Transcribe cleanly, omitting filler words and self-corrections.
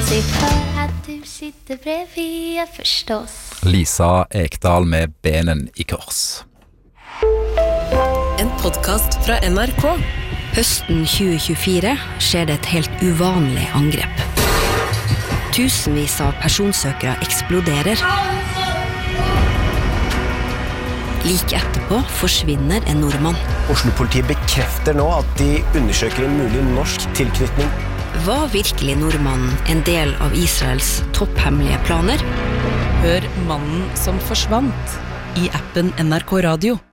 Se för att du sitter bredvid förstås. Lisa Ekdal med benen i kors. En podcast fra NRK. Høsten 2024 skjer det et helt uvanlig angrep. Tusenvis av personsøkere eksploderer. Like etterpå forsvinner en nordmann. Oslo-politiet bekrefter nå at de undersøker en mulig norsk tilknytning. Var virkelig nordmannen en del av Israels topphemmelige planer? Hør Mannen som forsvant i appen NRK Radio.